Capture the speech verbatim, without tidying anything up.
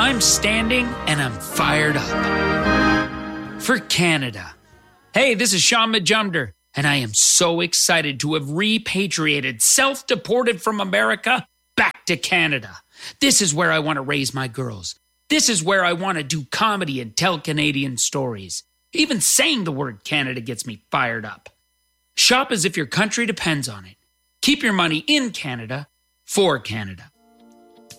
I'm standing and I'm fired up. For Canada. Hey, this is Sean Majumder, and I am so excited to have repatriated, self-deported from America back to Canada. This is where I want to raise my girls. This is where I want to do comedy and tell Canadian stories. Even saying the word Canada gets me fired up. Shop as if your country depends on it. Keep your money in Canada for Canada.